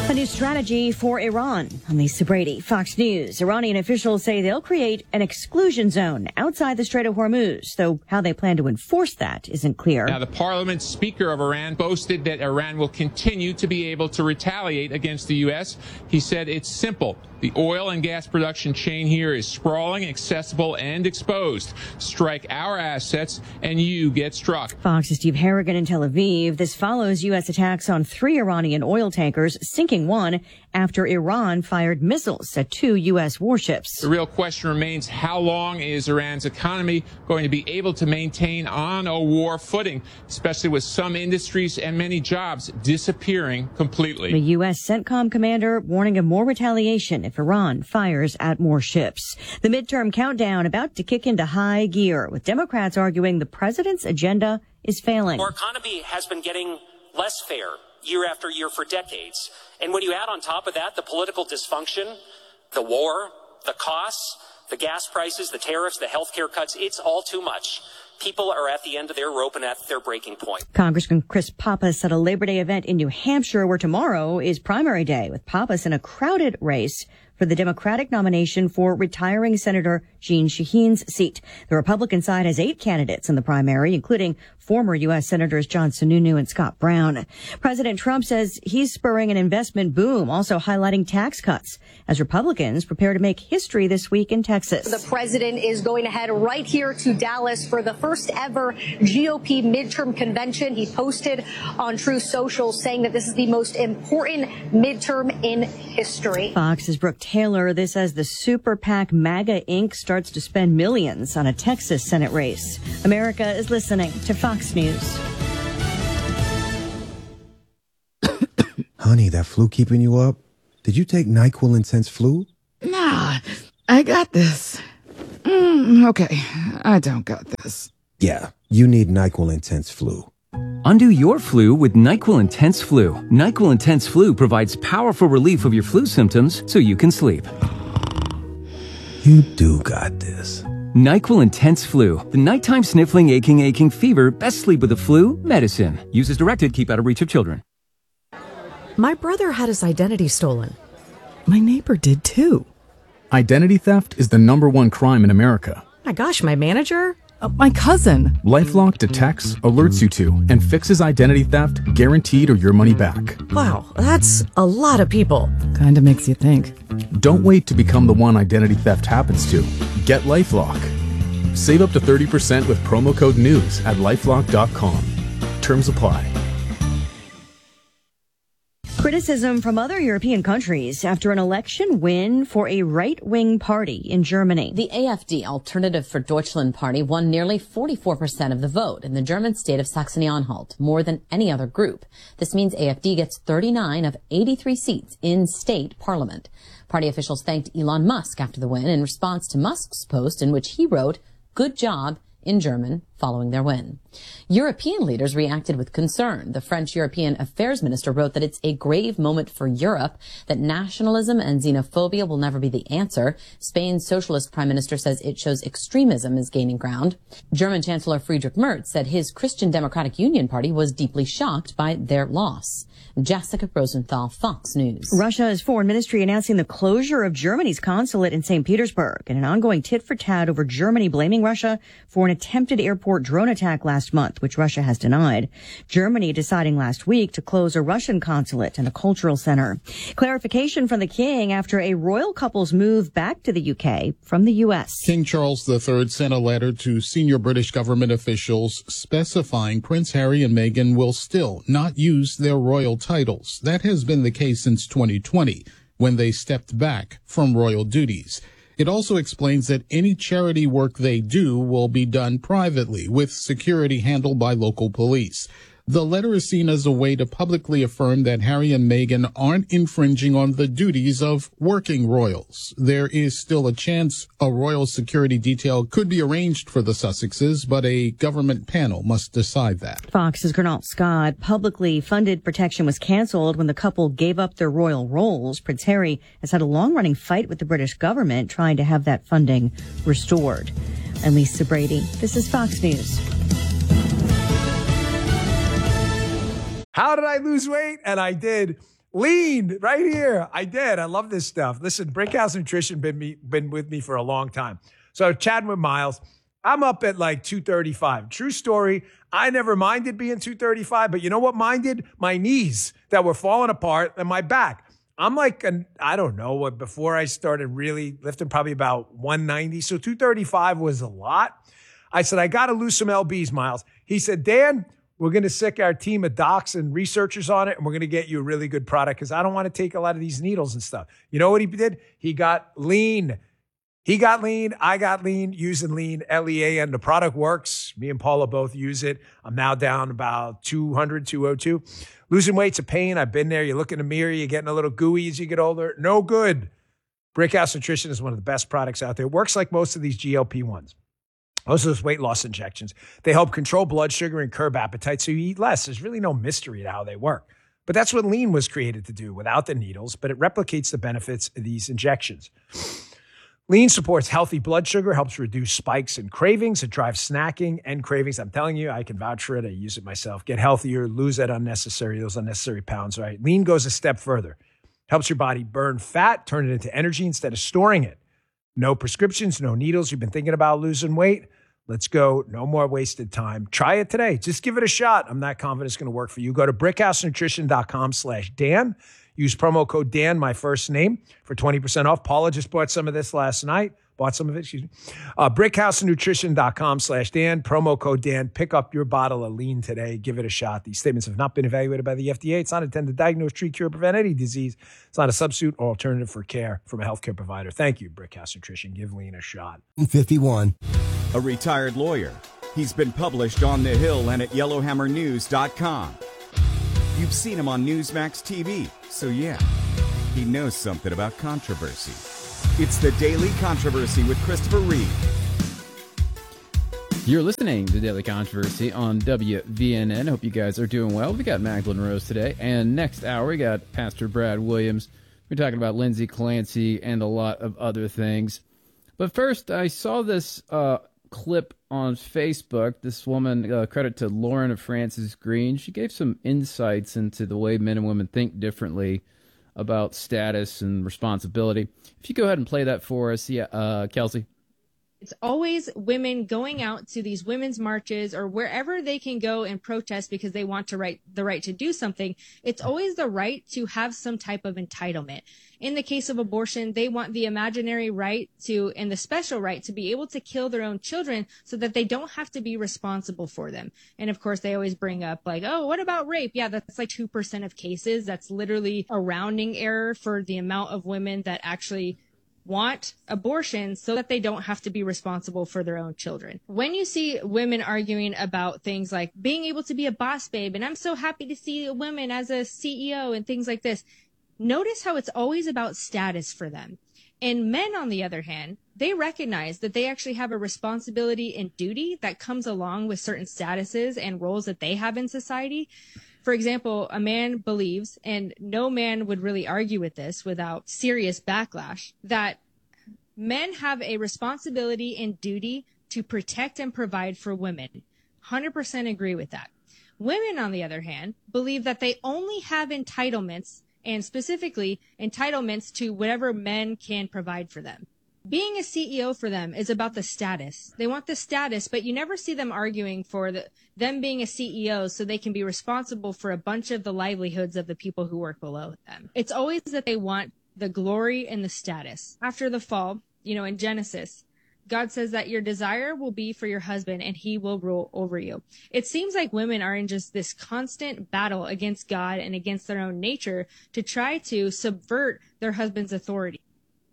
A new strategy for Iran. I'm Lisa Brady, Fox News. Iranian officials say they'll create an exclusion zone outside the Strait of Hormuz, though how they plan to enforce that isn't clear. Now, the parliament speaker of Iran boasted that Iran will continue to be able to retaliate against the U.S. He said it's simple. The oil and gas production chain here is sprawling, accessible, and exposed. Strike our assets, and you get struck. Fox's Steve Harrigan in Tel Aviv. This follows U.S. attacks on 3 Iranian oil tankers, sinking one after Iran fired missiles at 2 U.S. warships. The real question remains, how long is Iran's economy going to be able to maintain on a war footing, especially with some industries and many jobs disappearing completely? The U.S. CENTCOM commander warning of more retaliation if Iran fires at more ships. The midterm countdown about to kick into high gear, with Democrats arguing the president's agenda is failing. Our economy has been getting less fair year after year for decades. And when you add on top of that the political dysfunction, the war, the costs, the gas prices, the tariffs, the health care cuts, it's all too much. People are at the end of their rope and at their breaking point. Congressman Chris Pappas at a Labor Day event in New Hampshire, where tomorrow is primary day, with Pappas in a crowded race for the Democratic nomination for retiring Senator Jeanne Shaheen's seat. The Republican side has 8 candidates in the primary, including former U.S. Senators John Sununu and Scott Brown. President Trump says he's spurring an investment boom, also highlighting tax cuts, as Republicans prepare to make history this week in Texas. The president is going to head right here to Dallas for the first ever GOP midterm convention. He posted on Truth Social saying that this is the most important midterm in history. Fox's Brooke Taylor. This as the Super PAC MAGA Inc. starts to spend millions on a Texas Senate race. America is listening to Fox News. Honey, that flu keeping you up? Did you take NyQuil Intense Flu? Nah, I got this. Okay, I don't got this. Yeah, you need NyQuil Intense Flu. Undo your flu with NyQuil Intense Flu. NyQuil Intense Flu provides powerful relief of your flu symptoms so you can sleep. You do got this. NyQuil Intense Flu. The nighttime sniffling, aching fever. Best sleep with the flu medicine. Use as directed. Keep out of reach of children. My brother had his identity stolen. My neighbor did too. Identity theft is the #1 crime in America. My gosh, my manager? My cousin. LifeLock detects, alerts you to, and fixes identity theft, guaranteed or your money back. Wow, that's a lot of people. Kinda makes you think. Don't wait to become the one identity theft happens to. Get LifeLock. Save up to 30% with promo code NEWS at LifeLock.com. Terms apply. Criticism from other European countries after an election win for a right-wing party in Germany. The AfD, Alternative for Deutschland party, won nearly 44% of the vote in the German state of Saxony-Anhalt, more than any other group. This means AfD gets 39 of 83 seats in state parliament. Party officials thanked Elon Musk after the win in response to Musk's post in which he wrote, "Good job," in German following their win. European leaders reacted with concern. The French European Affairs Minister wrote that it's a grave moment for Europe, that nationalism and xenophobia will never be the answer. Spain's Socialist Prime Minister says it shows extremism is gaining ground. German Chancellor Friedrich Merz said his Christian Democratic Union Party was deeply shocked by their loss. Jessica Rosenthal, Fox News. Russia's foreign ministry announcing the closure of Germany's consulate in St. Petersburg in an ongoing tit-for-tat over Germany blaming Russia for an attempted airport drone attack last month, which Russia has denied. Germany deciding last week to close a Russian consulate and a cultural center. Clarification from the king after a royal couple's move back to the UK from the U.S. King Charles III sent a letter to senior British government officials specifying Prince Harry and Meghan will still not use their royal titles. That has been the case since 2020, when they stepped back from royal duties. It also explains that any charity work they do will be done privately, with security handled by local police. The letter is seen as a way to publicly affirm that Harry and Meghan aren't infringing on the duties of working royals. There is still a chance a royal security detail could be arranged for the Sussexes, but a government panel must decide that. Fox's Gernal Scott. Publicly funded protection was canceled when the couple gave up their royal roles. Prince Harry has had a long-running fight with the British government trying to have that funding restored. I'm Lisa Brady. This is Fox News. How did I lose weight? And I did. Lean right here. I did. I love this stuff. Listen, Brickhouse Nutrition been with me for a long time. So chatting with Miles, I'm up at like 235. True story. I never minded being 235, but you know what minded? My knees that were falling apart and my back. I'm like, I don't know, before I started really lifting, probably about 190. So 235 was a lot. I said, I got to lose some LBs, Miles. He said, Dan, we're going to sick our team of docs and researchers on it, and we're going to get you a really good product because I don't want to take a lot of these needles and stuff. You know what he did? He got lean. He got lean. I got lean using lean, LEA, and the product works. Me and Paula both use it. I'm now down about 200, 202. Losing weight's a pain. I've been there. You look in the mirror, you're getting a little gooey as you get older. No good. Brickhouse Nutrition is one of the best products out there. It works like most of these GLP-1s. Most of those weight loss injections. They help control blood sugar and curb appetite so you eat less. There's really no mystery to how they work. But that's what lean was created to do without the needles, but it replicates the benefits of these injections. Lean supports healthy blood sugar, helps reduce spikes and cravings. It drives snacking and cravings. I'm telling you, I can vouch for it. I use it myself. Get healthier, lose those unnecessary pounds, right? Lean goes a step further. Helps your body burn fat, turn it into energy instead of storing it. No prescriptions, no needles. You've been thinking about losing weight? Let's go. No more wasted time. Try it today. Just give it a shot. I'm not confident it's going to work for you. Go to brickhousenutrition.com/Dan. Use promo code Dan, my first name, for 20% off. Paula just bought some of this last night. Brickhousenutrition.com/Dan. Promo code Dan. Pick up your bottle of lean today. Give it a shot. These statements have not been evaluated by the FDA. It's not intended to diagnose, treat, cure, prevent any disease. It's not a substitute or alternative for care from a healthcare provider. Thank you, Brickhouse Nutrition. Give lean a shot. 51. A retired lawyer. He's been published on The Hill and at YellowhammerNews.com. You've seen him on Newsmax TV, so yeah, he knows something about controversy. It's the Daily Controversy with Christopher Reed. You're listening to Daily Controversy on WVNN. Hope you guys are doing well. We got Magdalene Rose today, and next hour we got Pastor Brad Williams. We're talking about Lindsay Clancy and a lot of other things. But first, I saw this clip on Facebook. This woman, credit to Lauren of Francis Green, she gave some insights into the way men and women think differently about status and responsibility. If you go ahead and play that for us, Kelsey. It's always women going out to these women's marches or wherever they can go and protest because they want the right to do something. It's always the right to have some type of entitlement. In the case of abortion, they want the imaginary right to, and the special right to be able to kill their own children so that they don't have to be responsible for them. And of course, they always bring up like, oh, what about rape? Yeah, that's like 2% of cases. That's literally a rounding error for the amount of women that actually want abortion so that they don't have to be responsible for their own children. When you see women arguing about things like being able to be a boss babe, and I'm so happy to see a woman as a CEO and things like this, notice how it's always about status for them. And men, on the other hand, they recognize that they actually have a responsibility and duty that comes along with certain statuses and roles that they have in society. For example, a man believes, and no man would really argue with this without serious backlash, that men have a responsibility and duty to protect and provide for women. 100% agree with that. Women, on the other hand, believe that they only have entitlements, and specifically entitlements to whatever men can provide for them. Being a CEO for them is about the status. They want the status, but you never see them arguing for them being a CEO so they can be responsible for a bunch of the livelihoods of the people who work below them. It's always that they want the glory and the status. After the fall, in Genesis, God says that your desire will be for your husband and he will rule over you. It seems like women are in just this constant battle against God and against their own nature to try to subvert their husband's authority.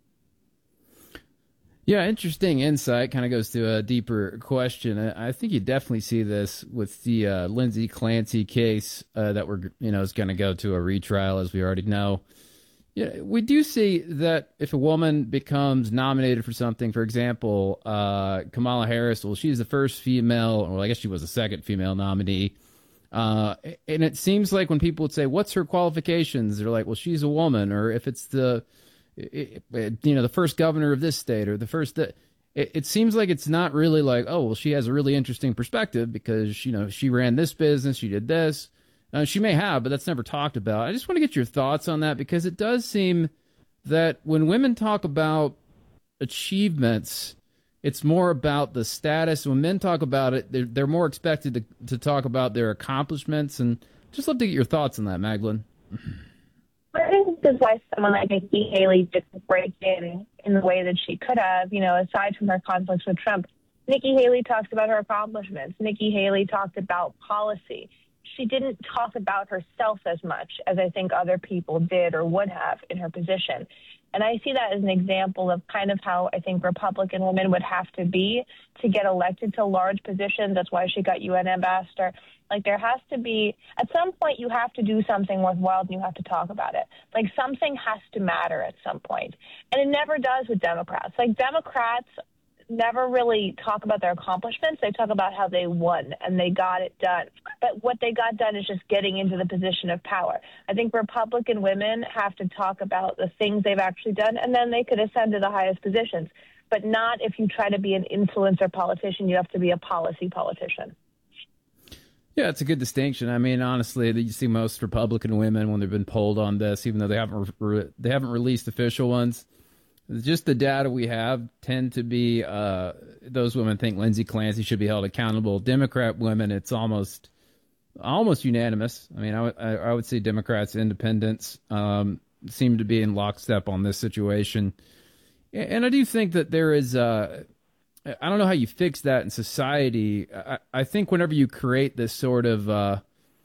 Yeah, interesting insight. Kind of goes to a deeper question. I think you definitely see this with the Lindsay Clancy case that is going to go to a retrial, as we already know. Yeah, we do see that if a woman becomes nominated for something, for example, Kamala Harris, well, she's the first female, or I guess she was the second female nominee. And it seems like when people would say, what's her qualifications? They're like, well, she's a woman. Or if it's the first governor of this state or the first, it seems like it's not really like, oh, well, she has a really interesting perspective because, she ran this business, she did this. She may have, but that's never talked about. I just want to get your thoughts on that, because it does seem that when women talk about achievements, it's more about the status. When men talk about it, they're more expected to talk about their accomplishments. And just love to get your thoughts on that, Magdalene. I think this is why someone like Nikki Haley didn't break in the way that she could have, aside from her conflicts with Trump. Nikki Haley talks about her accomplishments. Nikki Haley talked about policy. She didn't talk about herself as much as I think other people did or would have in her position. And I see that as an example of kind of how I think Republican women would have to be to get elected to large positions. That's why she got UN ambassador. Like, there has to be, at some point, you have to do something worthwhile and you have to talk about it. Like, something has to matter at some point. And it never does with Democrats. Like, Democrats never really talk about their accomplishments. They talk about how they won and they got it done. But what they got done is just getting into the position of power. I think Republican women have to talk about the things they've actually done, and then they could ascend to the highest positions. But not if you try to be an influencer politician. You have to be a policy politician. Yeah, it's a good distinction. I mean, honestly, you see most Republican women when they've been polled on this, even though they haven't released official ones. Just the data we have tend to be those women think Lindsey Clancy should be held accountable. Democrat women, it's almost unanimous. I mean, I would say Democrats, independents seem to be in lockstep on this situation. And I do think that there is I don't know how you fix that in society. I think whenever you create this sort of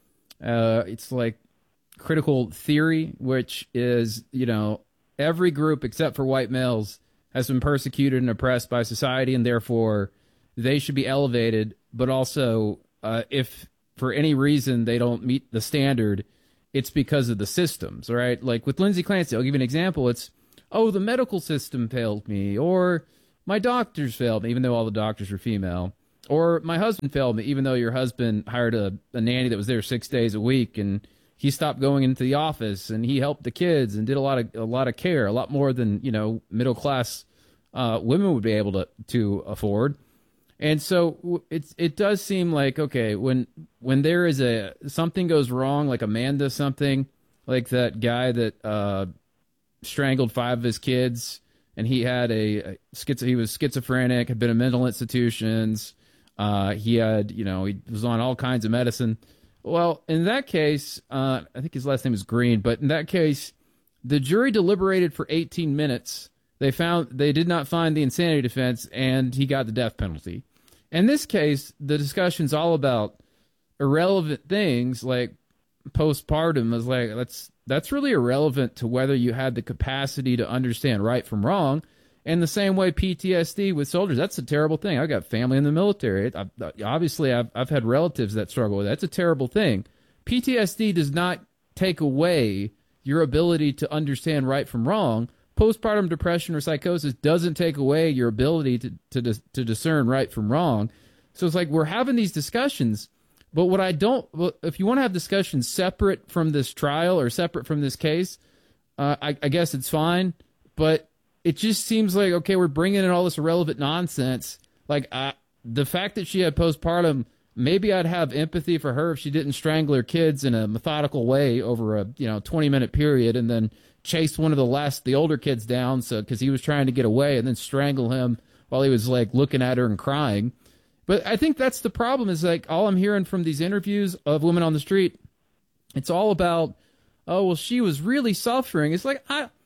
it's like critical theory, which is, every group except for white males has been persecuted and oppressed by society, and therefore they should be elevated. But also, if for any reason they don't meet the standard, it's because of the systems, right? Like with Lindsey Clancy, I'll give you an example. It's, the medical system failed me, or my doctors failed me, even though all the doctors were female, or my husband failed me, even though your husband hired a nanny that was there 6 days a week, and he stopped going into the office, and he helped the kids and did a lot of care, a lot more than middle class women would be able to afford. And so it does seem like, okay, when there is something goes wrong, like a man does something, like that guy that strangled 5 of his kids, and he had he was schizophrenic, had been in mental institutions, he was on all kinds of medicine. Well, in that case, I think his last name is Green, but in that case, the jury deliberated for 18 minutes. They did not find the insanity defense, and he got the death penalty. In this case, the discussion's all about irrelevant things like postpartum. Is like that's really irrelevant to whether you had the capacity to understand right from wrong. And the same way PTSD with soldiers, that's a terrible thing. I've got family in the military. Obviously, I've had relatives that struggle with that. That's a terrible thing. PTSD does not take away your ability to understand right from wrong. Postpartum depression or psychosis doesn't take away your ability to discern right from wrong. So it's like we're having these discussions, but if you want to have discussions separate from this trial or separate from this case, I guess it's fine, but it just seems like, okay, we're bringing in all this irrelevant nonsense. Like the fact that she had postpartum, maybe I'd have empathy for her if she didn't strangle her kids in a methodical way over a 20-minute period and then chase one of the older kids down because he was trying to get away and then strangle him while he was like looking at her and crying. But I think that's the problem is like all I'm hearing from these interviews of women on the street, it's all about, she was really suffering. It's like,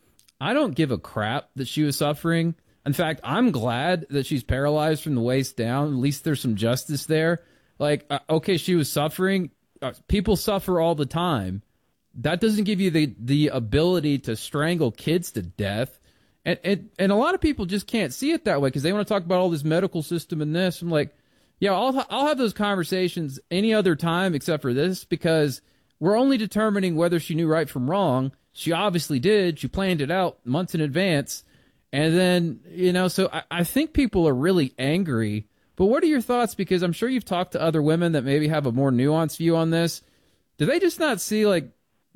I don't give a crap that she was suffering. In fact, I'm glad that she's paralyzed from the waist down. At least there's some justice there. Like, okay, she was suffering. People suffer all the time. That doesn't give you the ability to strangle kids to death. And a lot of people just can't see it that way because they want to talk about all this medical system and this. I'm like, yeah, I'll have those conversations any other time except for this because we're only determining whether she knew right from wrong. She obviously did. She planned it out months in advance. And then, so I think people are really angry. But what are your thoughts? Because I'm sure you've talked to other women that maybe have a more nuanced view on this. Do they just not see, like,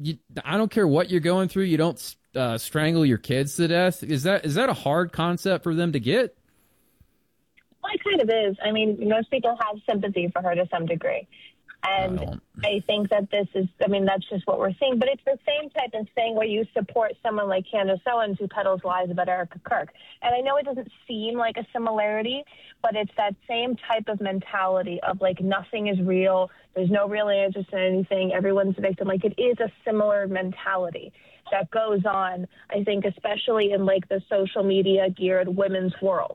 I don't care what you're going through, you don't strangle your kids to death? Is that a hard concept for them to get? Well, it kind of is. I mean, most people have sympathy for her to some degree. And I think that this is, I mean, that's just what we're seeing. But it's the same type of thing where you support someone like Candace Owens who peddles lies about Erica Kirk. And I know it doesn't seem like a similarity, but it's that same type of mentality of like nothing is real. There's no real answers to anything. Everyone's a victim. Like it is a similar mentality that goes on, I think, especially in like the social media geared women's world.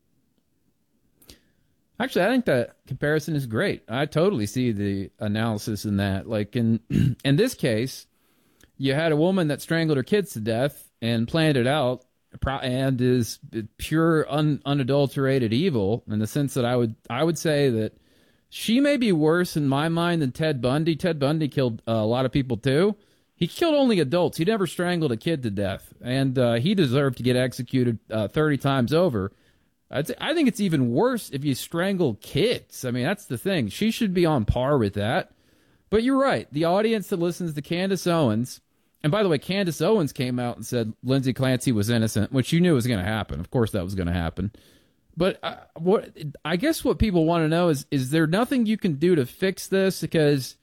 Actually, I think that comparison is great. I totally see the analysis in that. Like in this case, you had a woman that strangled her kids to death and planned it out and is pure unadulterated evil in the sense that I would say that she may be worse in my mind than Ted Bundy. Ted Bundy killed a lot of people too. He killed only adults. He never strangled a kid to death, and he deserved to get executed 30 times over. I think it's even worse if you strangle kids. I mean, that's the thing. She should be on par with that. But you're right. The audience that listens to Candace Owens, and by the way, Candace Owens came out and said Lindsay Clancy was innocent, which you knew was going to happen. Of course that was going to happen. But I guess what people want to know is there nothing you can do to fix this? Because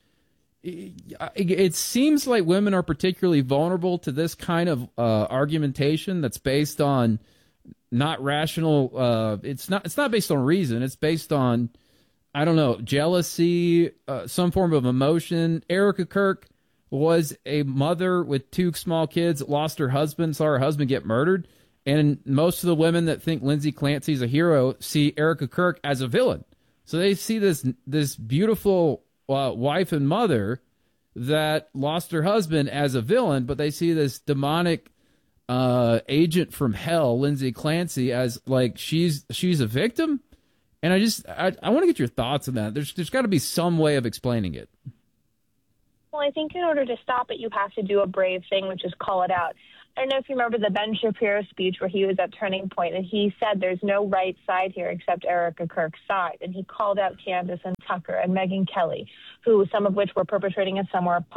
it seems like women are particularly vulnerable to this kind of argumentation that's based on not rational. It's not based on reason. It's based on, I don't know, jealousy, some form of emotion. Erica Kirk was a mother with 2 small kids, lost her husband, saw her husband get murdered. And most of the women that think Lindsay Clancy's a hero see Erica Kirk as a villain. So they see this beautiful wife and mother that lost her husband as a villain, but they see this demonic agent from hell, Lindsay Clancy, as like she's a victim. And I want to get your thoughts on that. There's got to be some way of explaining it. Well, I think in order to stop it, you have to do a brave thing, which is call it out. I don't know if you remember the Ben Shapiro speech where he was at Turning Point, and he said there's no right side here except Erica Kirk's side. And he called out Candace and Tucker and Megyn Kelly, who some of which were perpetrating it, some were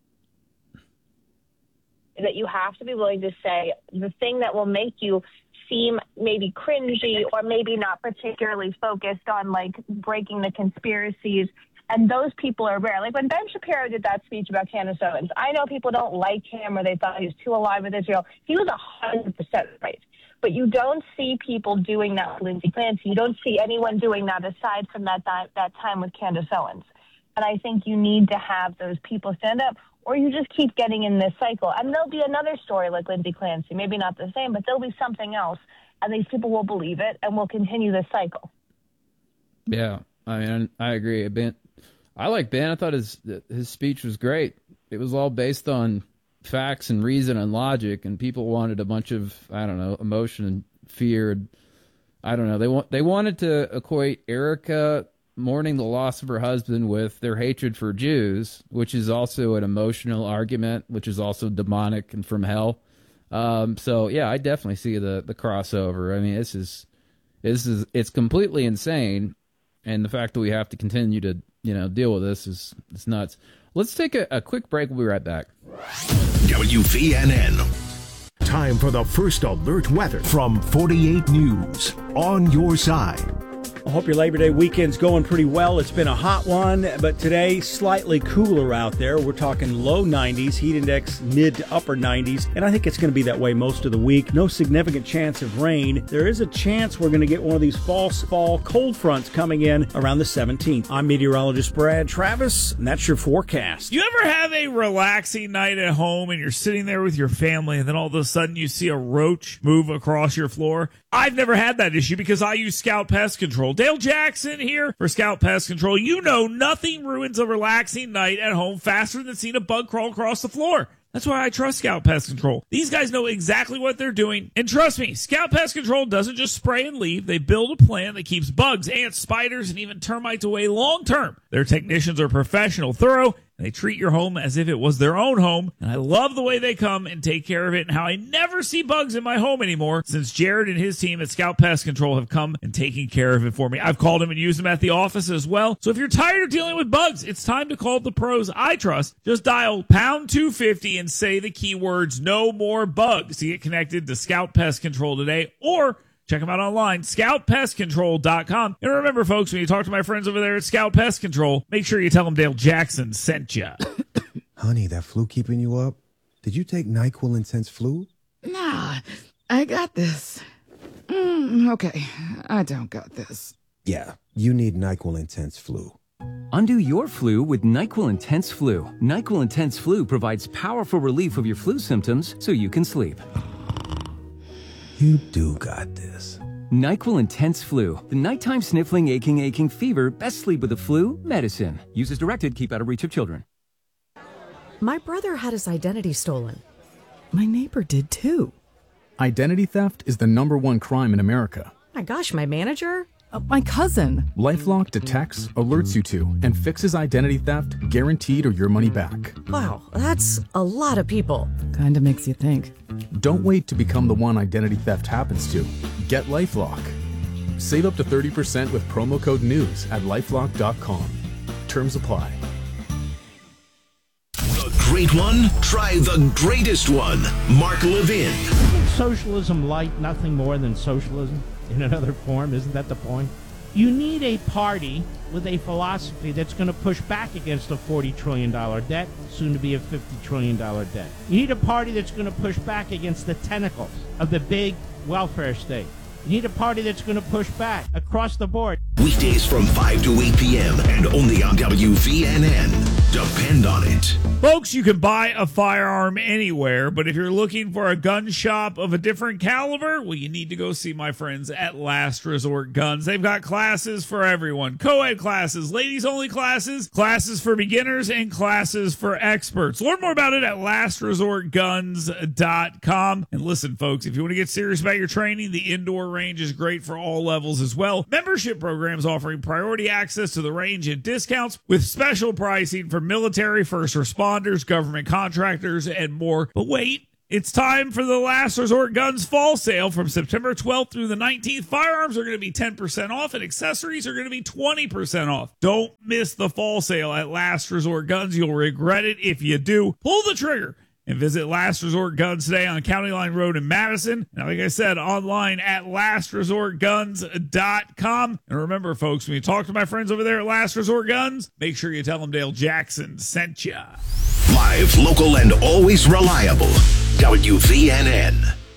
that you have to be willing to say the thing that will make you seem maybe cringy or maybe not particularly focused on like breaking the conspiracies. And those people are rare. Like when Ben Shapiro did that speech about Candace Owens, I know people don't like him or they thought he was too alive with Israel. He was 100% right. But you don't see people doing that with Lindsay Clancy. You don't see anyone doing that aside from that time with Candace Owens. And I think you need to have those people stand up, or you just keep getting in this cycle. And there'll be another story like Lindsay Clancy, maybe not the same, but there'll be something else, and these people will believe it, and we'll continue this cycle. Yeah, I mean, I agree. I like Ben. I thought his speech was great. It was all based on facts and reason and logic, and people wanted a bunch of, I don't know, emotion and fear. I don't know. They wanted to equate Erica mourning the loss of her husband with their hatred for Jews, which is also an emotional argument, which is also demonic and from hell. So yeah, I definitely see the crossover. I mean, it's completely insane, and the fact that we have to continue to deal with this is nuts. Let's take a quick break. We'll be right back. WVNN. Time for the first alert weather from 48 News. On your side. I hope your Labor Day weekend's going pretty well. It's been a hot one, but today slightly cooler out there. We're talking low 90s, heat index mid to upper 90s, and I think it's going to be that way most of the week. No significant chance of rain. There is a chance we're going to get one of these false fall cold fronts coming in around the 17th. I'm meteorologist Brad Travis, and that's your forecast. You ever have a relaxing night at home and you're sitting there with your family and then all of a sudden you see a roach move across your floor? I've never had that issue because I use Scout Pest Control. Dale Jackson here for Scout Pest Control. You know nothing ruins a relaxing night at home faster than seeing a bug crawl across the floor. That's why I trust Scout Pest Control. These guys know exactly what they're doing. And trust me, Scout Pest Control doesn't just spray and leave. They build a plan that keeps bugs, ants, spiders, and even termites away long term. Their technicians are professional, thorough, and they treat your home as if it was their own home. And I love the way they come and take care of it and how I never see bugs in my home anymore since Jared and his team at Scout Pest Control have come and taken care of it for me. I've called them and used them at the office as well. So if you're tired of dealing with bugs, it's time to call the pros I trust. Just dial pound 250 and say the keywords "no more bugs" to get connected to Scout Pest Control today, or Check them out online, scoutpestcontrol.com. And remember, folks, when you talk to my friends over there at Scout Pest Control, make sure you tell them Dale Jackson sent you. Honey, that flu keeping you up? Did you take NyQuil Intense Flu? Nah, I got this. Okay, I don't got this. Yeah, you need NyQuil Intense Flu. Undo your flu with NyQuil Intense Flu. NyQuil Intense Flu provides powerful relief of your flu symptoms so you can sleep. You do got this. NyQuil Intense Flu. The nighttime sniffling, aching fever. Best sleep with the flu medicine. Use as directed. Keep out of reach of children. My brother had his identity stolen. My neighbor did too. Identity theft is the #1 crime in America. My gosh, my manager? My cousin. LifeLock detects, alerts you to, and fixes identity theft, guaranteed or your money back. Wow, that's a lot of people. Kinda makes you think. Don't wait to become the one identity theft happens to. Get LifeLock. Save up to 30% with promo code NEWS at LifeLock.com. Terms apply. The great one? Try the greatest one. Mark Levin. Isn't socialism light nothing more than socialism in another form? Isn't that the point? You need a party with a philosophy that's going to push back against a $40 trillion debt, soon to be a $50 trillion debt. You need a party that's going to push back against the tentacles of the big welfare state. You need a party that's going to push back across the board. Weekdays from 5 to 8 p.m. and only on WVNN. Depend on it. Folks, you can buy a firearm anywhere, but if you're looking for a gun shop of a different caliber, well, you need to go see my friends at Last Resort Guns. They've got classes for everyone. Co-ed classes, ladies-only classes, classes for beginners, and classes for experts. Learn more about it at lastresortguns.com. And listen, folks, if you want to get serious about your training, the indoor range is great for all levels as well. Membership programs offering priority access to the range and discounts with special pricing for military, first responders, government contractors, and more. But wait, it's time for the Last Resort Guns fall sale from September 12th through the 19th. Firearms are going to be 10% off and accessories are going to be 20% off. Don't miss the fall sale at Last Resort Guns. You'll regret it if you do. Pull the trigger and visit Last Resort Guns today on County Line Road in Madison. Now, like I said, online at lastresortguns.com. And remember, folks, when you talk to my friends over there at Last Resort Guns, make sure you tell them Dale Jackson sent ya. Live, local, and always reliable. WVNN.